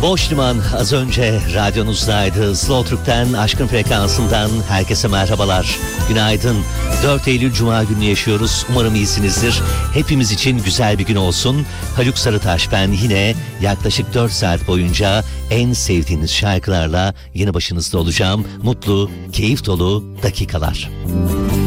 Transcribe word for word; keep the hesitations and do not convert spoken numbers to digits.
Boş Liman az önce radyonuzdaydı. Slow Türk'ten, Aşkın Frekansı'ndan herkese merhabalar. Günaydın. dört Eylül Cuma günü yaşıyoruz. Umarım iyisinizdir. Hepimiz için güzel bir gün olsun. Haluk Sarıtaş ben yine yaklaşık dört saat boyunca en sevdiğiniz şarkılarla yeni başınızda olacağım. Mutlu, keyif dolu dakikalar.